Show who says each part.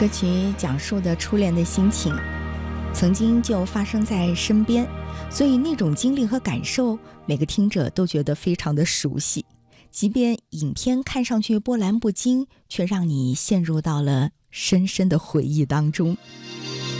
Speaker 1: 歌曲讲述的初恋的心情，曾经就发生在身边，所以那种经历和感受，每个听者都觉得非常的熟悉。即便影片看上去波澜不惊，却让你陷入到了深深的回忆当中。